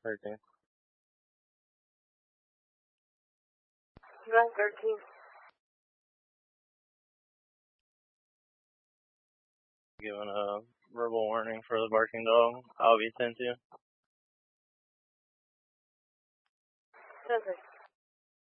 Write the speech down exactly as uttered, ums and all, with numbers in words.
thirteen. nine thirteen. Given a verbal warning for the barking dog. I'll be sent to. ten six.